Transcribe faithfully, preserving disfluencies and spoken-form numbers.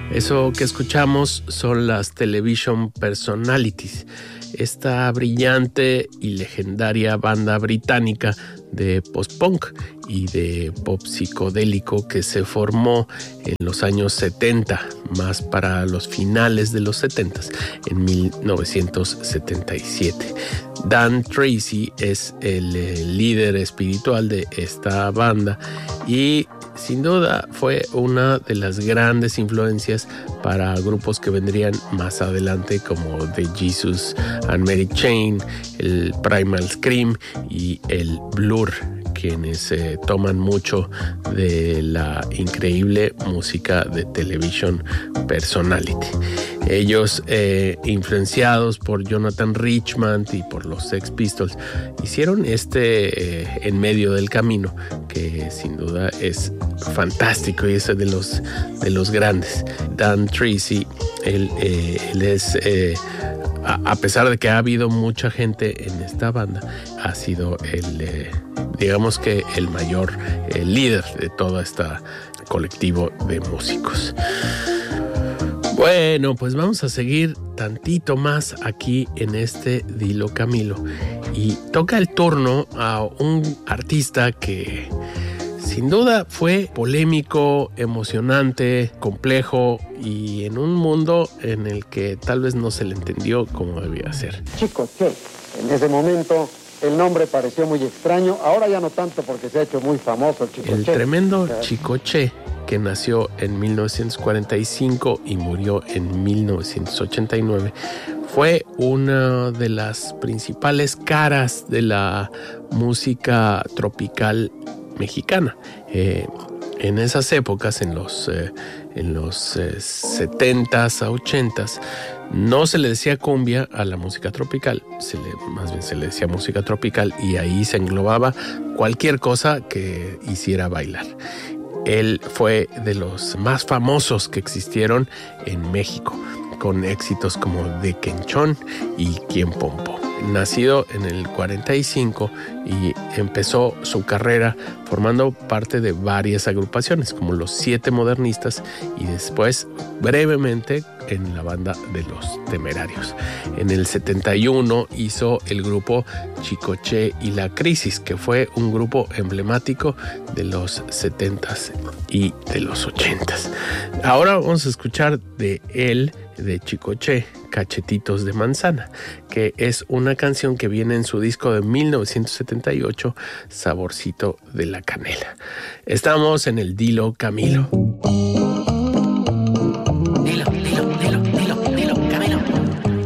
Eso que escuchamos son las Television Personalities, esta brillante y legendaria banda británica de post-punk y de pop psicodélico que se formó en los años setenta, más para los finales de los setenta, en mil novecientos setenta y siete. Dan Treacy es el, el líder espiritual de esta banda y sin duda fue una de las grandes influencias para grupos que vendrían más adelante como The Jesus and Mary Chain, el Primal Scream y el Blur, quienes eh, toman mucho de la increíble música de Television Personality. Ellos, eh, influenciados por Jonathan Richman y por los Sex Pistols, hicieron este eh, En medio del camino, que sin duda es fantástico y es de los, de los grandes. Dan Treacy, él, eh, él es... Eh, a pesar de que ha habido mucha gente en esta banda, ha sido el, eh, digamos que el mayor eh, líder de todo este colectivo de músicos. Bueno, pues vamos a seguir tantito más aquí en este Dilo Camilo. Y toca el turno a un artista que sin duda fue polémico, emocionante, complejo y en un mundo en el que tal vez no se le entendió como debía ser. Chicoche. En ese momento el nombre pareció muy extraño, ahora ya no tanto porque se ha hecho muy famoso el Chicoche. El tremendo Chicoche, que nació en mil novecientos cuarenta y cinco y murió en mil novecientos ochenta y nueve, fue una de las principales caras de la música tropical mexicana. Eh, en esas épocas, en los, eh, en los eh, setentas a ochentas, no se le decía cumbia a la música tropical, se le, más bien se le decía música tropical, y ahí se englobaba cualquier cosa que hiciera bailar. Él fue de los más famosos que existieron en México, con éxitos como De Quenchón y Quien Pompo. Nacido en el cuarenta y cinco y empezó su carrera formando parte de varias agrupaciones como los Siete Modernistas y después brevemente en la banda de Los Temerarios. En el setenta y uno hizo el grupo Chicoche y La Crisis, que fue un grupo emblemático de los setentas y de los ochentas. Ahora vamos a escuchar de él, de Chicoche, Cachetitos de Manzana, que es una canción que viene en su disco de mil novecientos setenta y ocho, Saborcito de la Canela. Estamos en el Dilo Camilo.